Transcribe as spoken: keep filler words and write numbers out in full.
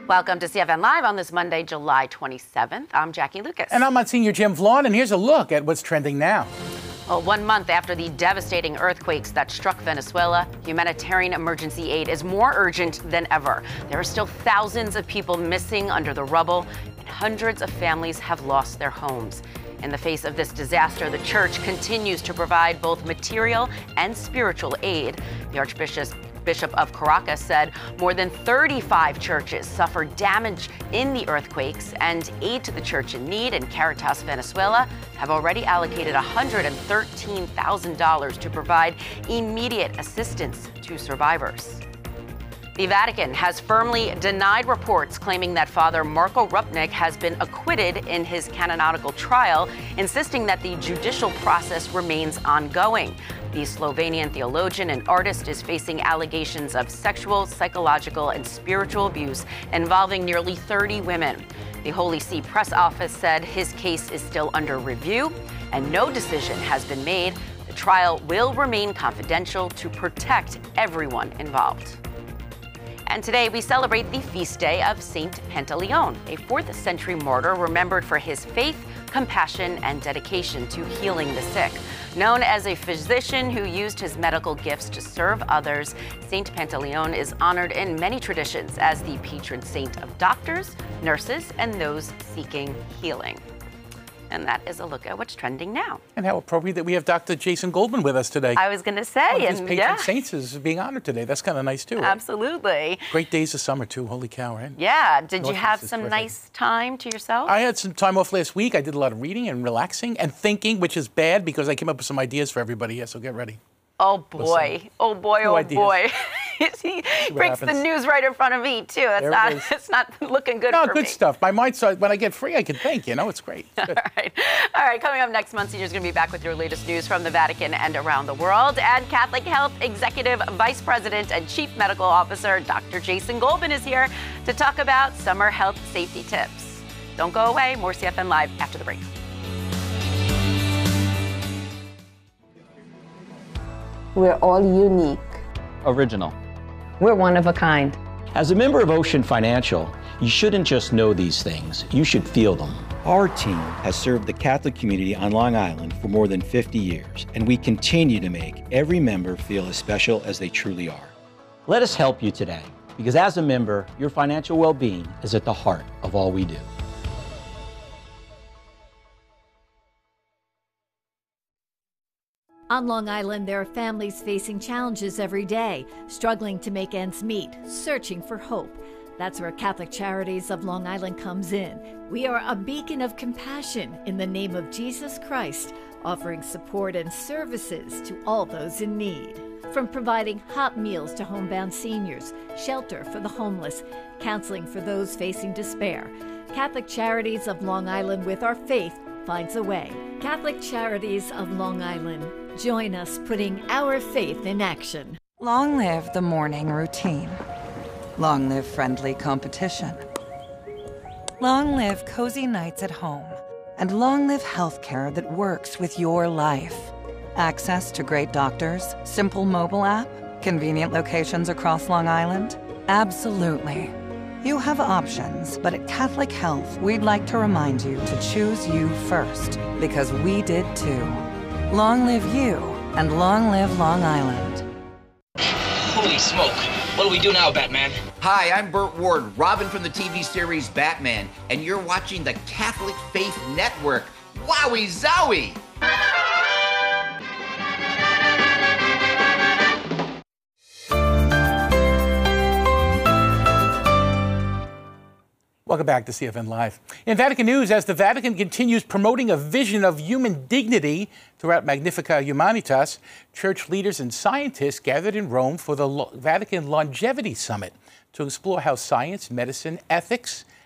Welcome to C F N Live on this Monday, July twenty-seventh. I'm Jackie Lucas. And I'm Monsignor Jim Vaughn, and here's a look at what's trending now. Well, one month after the devastating earthquakes that struck Venezuela, humanitarian emergency aid is more urgent than ever. There are still thousands of people missing under the rubble, and hundreds of families have lost their homes. In the face of this disaster, the church continues to provide both material and spiritual aid. The Archbishop Bishop of Caracas said more than thirty-five churches suffered damage in the earthquakes, and Aid to the Church in Need and Caritas Venezuela have already allocated one hundred thirteen thousand dollars to provide immediate assistance to survivors. The Vatican has firmly denied reports claiming that Father Marko Rupnik has been acquitted in his canonical trial, insisting that the judicial process remains ongoing. The Slovenian theologian and artist is facing allegations of sexual, psychological, and spiritual abuse involving nearly thirty women. The Holy See press office said his case is still under review and no decision has been made. The trial will remain confidential to protect everyone involved. And today we celebrate the feast day of Saint Pantaleon, a fourth century martyr remembered for his faith, compassion, and dedication to healing the sick. Known as a physician who used his medical gifts to serve others, Saint Pantaleon is honored in many traditions as the patron saint of doctors, nurses, and those seeking healing. And that is a look at what's trending now. And how appropriate that we have Doctor Jason Goldman with us today. I was going to say. One of his and patron yeah. saints is being honored today. That's kind of nice, too. Right? Absolutely. Great days of summer, too. Holy cow, right? Yeah. Did Northeast you have is some terrific. nice time to yourself? I had some time off last week. I did a lot of reading and relaxing and thinking, which is bad because I came up with some ideas for everybody here, so get ready. Oh, boy. Oh, boy. No oh, ideas. boy. He breaks the happens. news right in front of me, too. That's There it not, is. it's not looking good No, for good me. stuff. My mind, so when I get free, I can think, you know, it's great. It's good. All right. All right. Coming up next month, Senior's going to be back with your latest news from the Vatican and around the world. And Catholic Health Executive Vice President and Chief Medical Officer Doctor Jason Goldman is here to talk about summer health safety tips. Don't go away. More C F N Live after the break. We're all unique. Original. We're one of a kind. As a member of Ocean Financial, you shouldn't just know these things, you should feel them. Our team has served the Catholic community on Long Island for more than fifty years, and we continue to make every member feel as special as they truly are. Let us help you today, because as a member, your financial well-being is at the heart of all we do. On Long Island, there are families facing challenges every day, struggling to make ends meet, searching for hope. That's where Catholic Charities of Long Island comes in. We are a beacon of compassion in the name of Jesus Christ, offering support and services to all those in need. From providing hot meals to homebound seniors, shelter for the homeless, counseling for those facing despair, Catholic Charities of Long Island, with our faith, finds a way. Catholic Charities of Long Island. Join us putting our faith in action. Long live the morning routine. Long live friendly competition. Long live cozy nights at home. And long live healthcare that works with your life. Access to great doctors, simple mobile app, convenient locations across Long Island? Absolutely. You have options, but at Catholic Health, we'd like to remind you to choose you first, because we did too. Long live you, and long live Long Island. Holy smoke. What do we do now, Batman? Hi, I'm Burt Ward, Robin from the T V series Batman, and you're watching the Catholic Faith Network. Wowie zowie! Welcome back to C F N Live. In Vatican news, as the Vatican continues promoting a vision of human dignity throughout Magnificat Humanitas, church leaders and scientists gathered in Rome for the Vatican Longevity Summit to explore how science, medicine, ethics,